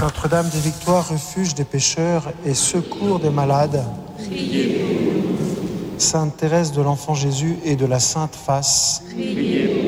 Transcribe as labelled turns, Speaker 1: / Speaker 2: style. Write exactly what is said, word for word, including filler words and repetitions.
Speaker 1: Notre-Dame des Victoires, refuge des pécheurs et secours des malades.
Speaker 2: Priez pour nous.
Speaker 1: Sainte Thérèse de l'Enfant Jésus et de la Sainte Face.
Speaker 2: Priez pour nous.